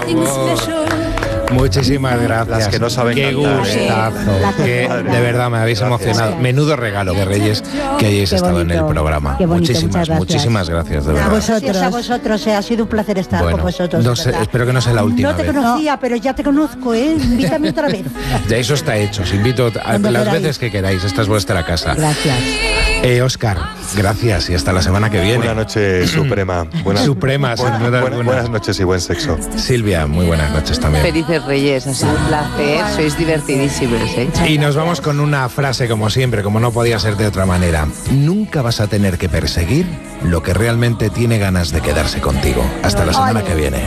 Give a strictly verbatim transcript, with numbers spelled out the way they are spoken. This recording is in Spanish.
Muchísimas gracias. Las que no saben Qué cantar, gustazo. ¿eh? Que de verdad me habéis Gracias. emocionado. Menudo regalo de Reyes que hayáis Qué estado bonito, en el programa. qué bonito, muchísimas, muchas gracias. muchísimas gracias, de A verdad. vosotros. Gracias a vosotros, eh, ha sido un placer estar Bueno, con vosotros. no de sé, verdad. espero que no sea la última No te vez. conocía, pero ya te conozco, ¿eh? Invítame otra vez. Ya eso está hecho. Os invito a Cuando las queráis. veces que queráis. Esta es vuestra casa. Gracias. Eh, Óscar, gracias y hasta la semana que viene. Una noche suprema. Buenas, Suprema, sin buena- duda buena- alguna. buenas noches y buen sexo. Silvia, muy buenas noches también. Felices Reyes, ha sido un placer, sois divertidísimos, ¿eh? Y nos vamos con una frase como siempre, como no podía ser de otra manera. Nunca vas a tener que perseguir lo que realmente tiene ganas de quedarse contigo. Hasta la semana que viene.